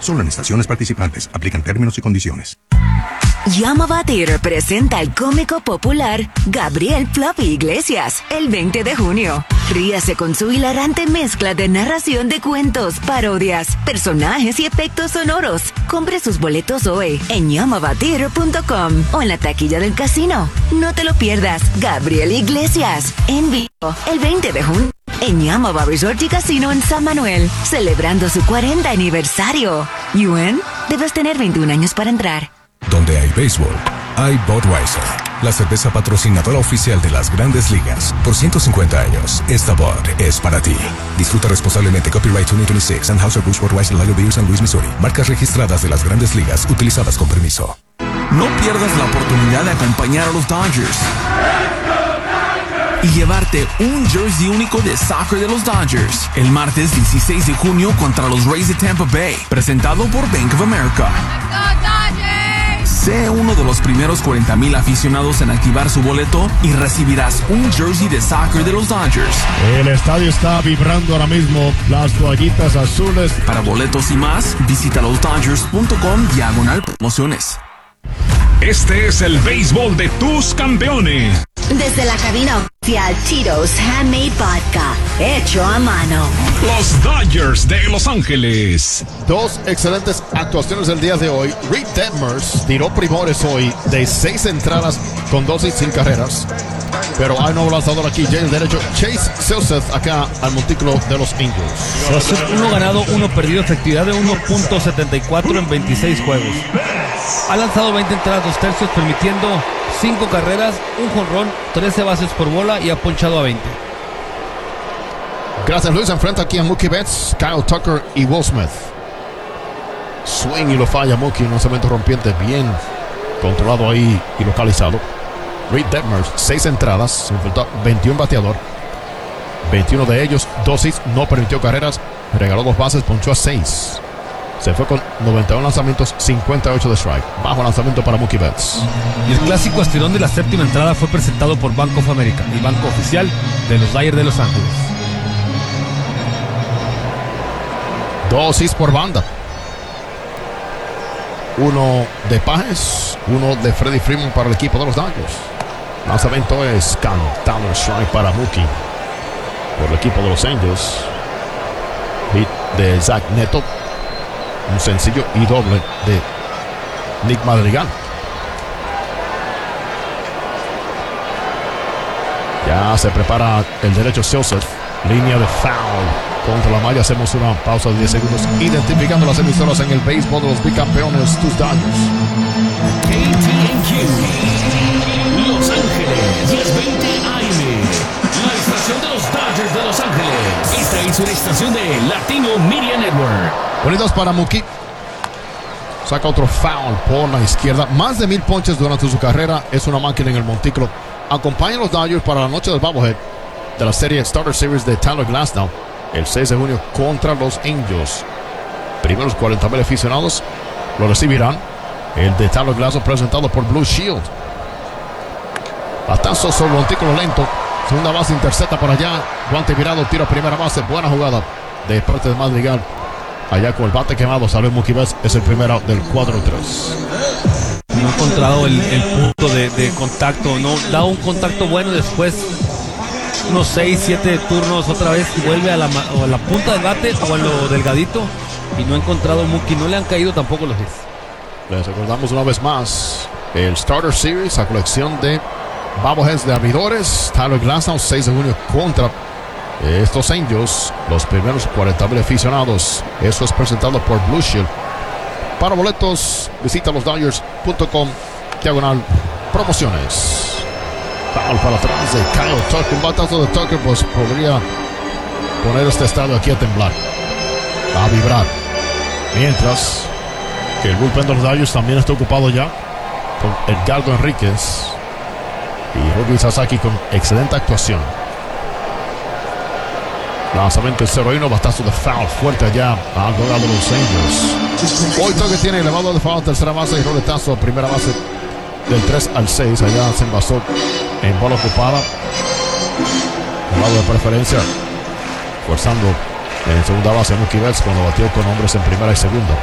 Solo en estaciones participantes. Aplican términos y condiciones. Llama Batir presenta al cómico popular Gabriel Fluffy Iglesias el 20 de junio. Ríase con su hilarante mezcla de narración de cuentos, parodias, personajes y efectos sonoros. Compre sus boletos hoy en llamabatir.com o en la taquilla del casino. No te lo pierdas. Gabriel Iglesias en vivo el 20 de junio en Yamaba Resort y Casino en San Manuel, celebrando su 40 aniversario. ¿Yuen? Debes tener 21 años para entrar. Donde hay béisbol, hay Budweiser, la cerveza patrocinadora oficial de las Grandes Ligas. Por 150 años, esta Bud es para ti. Disfruta responsablemente. Copyright 2026, Anheuser-Busch Budweiser Lager Beer, San Luis, Missouri. Marcas registradas de las Grandes Ligas, utilizadas con permiso. No pierdas la oportunidad de acompañar a los Dodgers y llevarte un jersey único de soccer de los Dodgers el martes 16 de junio contra los Rays de Tampa Bay, presentado por Bank of America. Sé uno de los primeros 40,000 aficionados en activar su boleto y recibirás un jersey de soccer de los Dodgers. El estadio está vibrando ahora mismo, las toallitas azules. Para boletos y más, visita losdodgers.com/promociones. Este es el béisbol de tus campeones. Desde la cabina oficial Tito's Handmade Vodka, hecho a mano. Los Dodgers de Los Ángeles. Dos excelentes actuaciones el día de hoy. Reed Detmers tiró primores hoy de 6 entradas con 2 sin carreras. Pero hay un nuevo lanzador aquí, el derecho Chase Selseth acá al montículo de los Angels. Selseth 1 ganado, 1 perdido, efectividad de 1.74 en 26 juegos. Ha lanzado 20 entradas, 2 tercios, permitiendo 5 carreras, un jonrón, 13 bases por bola y ha ponchado a 20. Gracias, Luis. Enfrenta aquí a Mookie Betts, Kyle Tucker y Will Smith. Swing y lo falla Mookie, un lanzamiento rompiente bien controlado ahí y localizado. Reed Detmers, 6 entradas, se enfrentó 21 bateador. 21 de ellos, 2 hits, no permitió carreras, regaló 2 bases, ponchó a 6. Se fue con 91 lanzamientos, 58 de strike. Bajo lanzamiento para Mookie Betts. Y el clásico estirón de la séptima entrada fue presentado por Bank of America, el banco oficial de los Dodgers de Los Ángeles. 2 hits por banda. 1 de Pages, 1 de Freddie Freeman para el equipo de los Dodgers. Lanzamiento es cantado, strike para Mookie por el equipo de los Angels. Hit de Zach Neto. Un sencillo y doble de Nick Madrigal. Ya se prepara el derecho Selseth. Línea de foul contra la malla. Hacemos una pausa de 10 segundos identificando las emisoras en el béisbol de los bicampeones, tus Dodgers. KTNQ Los Ángeles 1020 AM, la estación de los Dodgers de Los Ángeles. Esta es una estación de Latino Media Network. Bonitos para Mookie. Saca otro foul por la izquierda. Más de 1000 ponches durante su carrera. Es una máquina en el montículo. Acompañan los Dodgers para la noche del Bobblehead de la serie Starter Series de Tyler Glasnow el 6 de junio contra los Angels. Primeros 40,000 aficionados lo recibirán. El de Tyler Glasnow presentado por Blue Shield. Batazo sobre el montículo lento. Segunda base, intercepta por allá. Guante virado, tiro a primera base. Buena jugada de parte de Madrigal. Allá con el bate quemado salió Mookie Betts. Es el primero del 4-3. No ha encontrado el punto de contacto. No da un contacto bueno, después unos 6-7 turnos otra vez y vuelve a la punta del bate o a lo delgadito. Y no ha encontrado Mookie. No le han caído tampoco los hits. Les recordamos una vez más el Starter Series, la colección de bobbleheads de abridores. Tyler Glasnow, 6 de junio contra estos Angels, los primeros 40,000 aficionados. Eso es presentado por Blue Shield. Para boletos, visita losdodgers.com/promociones. Foul para atrás de Kyle Tucker. Un batazo de Tucker pues podría poner este estadio aquí a temblar, a vibrar. Mientras que el bullpen de los Dodgers también está ocupado ya con Edgardo Enríquez y Robbie Sasaki con excelente actuación. Lanzamiento el 0-1, batazo de foul fuerte allá al lado de los Angels. Hoy Tucker tiene elevado de foul, tercera base y roletazo a primera base del 3 al 6. Allá se envasó en bola ocupada. Al lado de preferencia, forzando en segunda base Mookie Betts cuando batió con hombres en primera y segunda.